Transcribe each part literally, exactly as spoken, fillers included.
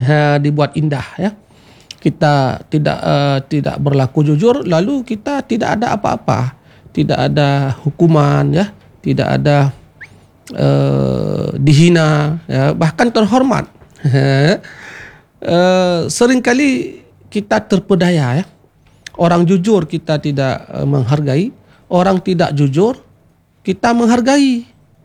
ha, dibuat indah ya. Kita tidak uh, tidak berlaku jujur, lalu kita tidak ada apa-apa, tidak ada hukuman ya, tidak ada uh, dihina ya, bahkan terhormat. uh, seringkali kita terpedaya ya. Orang jujur kita tidak uh, menghargai, orang tidak jujur kita menghargai.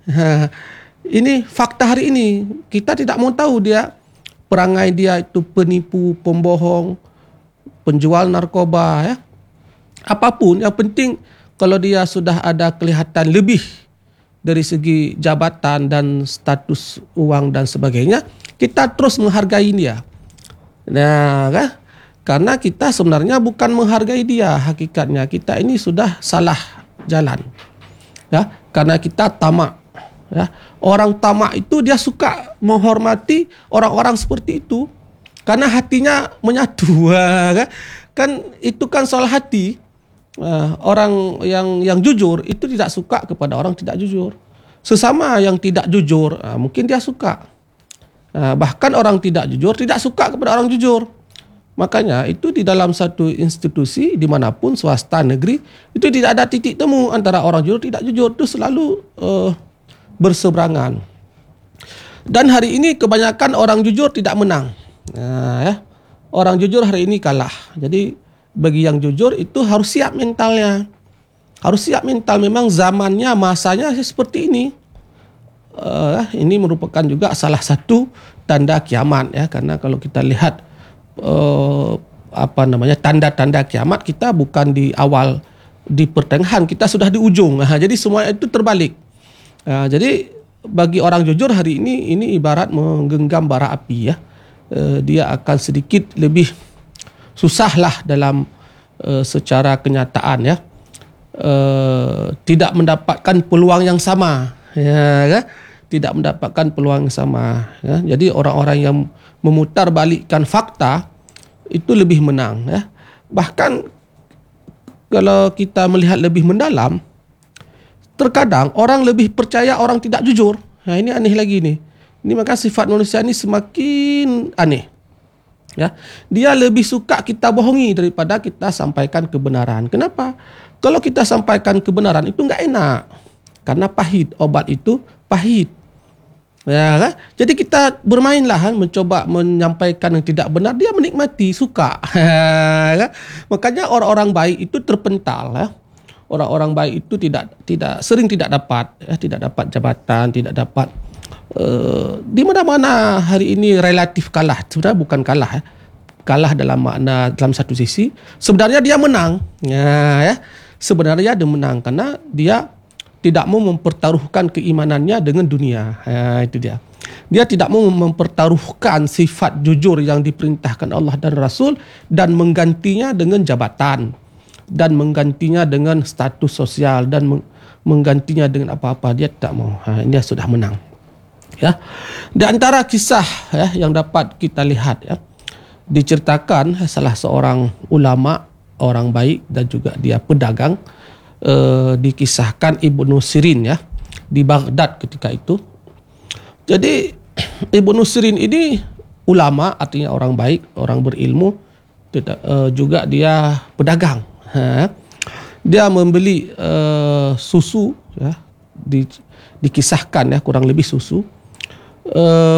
Ini fakta hari ini. Kita tidak mau tahu dia perangai dia itu penipu, pembohong, penjual narkoba ya. Apapun, yang penting kalau dia sudah ada kelihatan lebih dari segi jabatan dan status uang dan sebagainya, kita terus menghargai dia. Nah, kan? Karena kita sebenarnya bukan menghargai dia, hakikatnya kita ini sudah salah jalan. Ya, karena kita tamak. Ya, orang tamak itu dia suka menghormati orang-orang seperti itu karena hatinya menyatu. Kan? Kan itu kan soal hati. Uh, orang yang yang jujur itu tidak suka kepada orang tidak jujur. Sesama yang tidak jujur, uh, mungkin dia suka. Uh, bahkan orang tidak jujur tidak suka kepada orang jujur. Makanya itu di dalam satu institusi dimanapun swasta negeri itu tidak ada titik temu antara orang jujur tidak jujur, itu selalu uh, berseberangan. Dan hari ini kebanyakan orang jujur tidak menang. Nah, ya. Orang jujur hari ini kalah. Jadi bagi yang jujur itu harus siap mentalnya. Harus siap mental. Memang zamannya, masanya seperti ini. Uh, ini merupakan juga salah satu tanda kiamat ya. Karena kalau kita lihat uh, apa namanya tanda-tanda kiamat, kita bukan di awal, di pertengahan, kita sudah di ujung. Nah, jadi semua itu terbalik. Uh, jadi bagi orang jujur hari ini ini ibarat menggenggam bara api ya. Uh, dia akan sedikit lebih susahlah dalam uh, secara kenyataan ya. Uh, tidak mendapatkan peluang yang sama ya kan? Tidak mendapatkan peluang yang sama ya. Jadi orang-orang yang memutarbalikkan fakta itu lebih menang ya. Bahkan kalau kita melihat lebih mendalam, terkadang orang lebih percaya orang tidak jujur. Nah, ini aneh lagi nih. Ini maka sifat manusia ini semakin aneh. Ya, dia lebih suka kita bohongi daripada kita sampaikan kebenaran. Kenapa? Kalau kita sampaikan kebenaran itu enggak enak. Karena pahit, obat itu pahit. Ya, kan? Jadi kita bermainlah kan, mencoba menyampaikan yang tidak benar, dia menikmati, suka. Kan? Makanya orang-orang baik itu terpental ya. Orang-orang baik itu tidak tidak sering tidak dapat ya, tidak dapat jabatan, tidak dapat uh, di mana-mana hari ini relatif kalah. Sebenarnya bukan kalah ya. Kalah dalam makna dalam satu sisi sebenarnya dia menang. Ya, ya. Sebenarnya dia menang karena dia tidak mau mempertaruhkan keimanannya dengan dunia. Ya, itu dia. Dia tidak mau mempertaruhkan sifat jujur yang diperintahkan Allah dan Rasul dan menggantinya dengan jabatan, dan menggantinya dengan status sosial, dan menggantinya dengan apa-apa. Dia tak mau. Ha, dia sudah menang. Ya. Di antara kisah ya, yang dapat kita lihat ya, diceritakan salah seorang ulama, orang baik dan juga dia pedagang, eh, dikisahkan Ibnu Sirin ya, di Baghdad ketika itu. Jadi Ibnu Sirin ini ulama, artinya orang baik, orang berilmu, tidak, eh, juga dia pedagang. Ha, dia membeli uh, susu ya, di, dikisahkan ya, kurang lebih susu uh,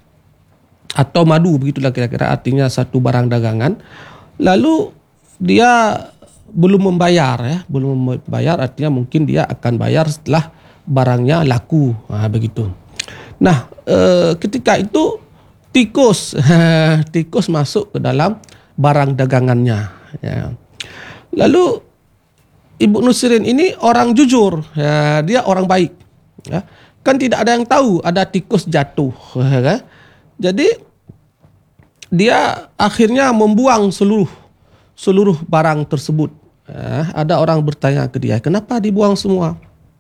atau madu begitulah kira-kira, artinya satu barang dagangan. Lalu dia belum membayar ya, belum membayar, artinya mungkin dia akan bayar setelah barangnya laku. Nah, begitu. Nah, uh, ketika itu tikus tikus masuk ke dalam barang dagangannya ya. Lalu Ibnu Sirin ini orang jujur, ya, dia orang baik. Ya. Kan tidak ada yang tahu ada tikus jatuh. Ya. Jadi dia akhirnya membuang seluruh seluruh barang tersebut. Ya. Ada orang bertanya ke dia, kenapa dibuang semua?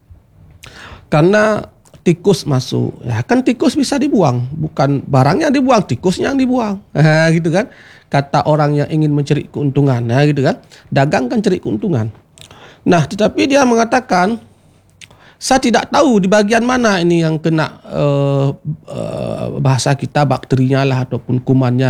Karena tikus masuk. Ya, kan tikus bisa dibuang, bukan barangnya dibuang, tikusnya yang dibuang. Ya, gitu kan? Kata orang yang ingin mencari keuntungan, ya, gitu kan? Dagang kan cari keuntungan. Nah, tetapi dia mengatakan, saya tidak tahu di bagian mana ini yang kena uh, uh, bahasa kita bakterinya lah ataupun kumannya.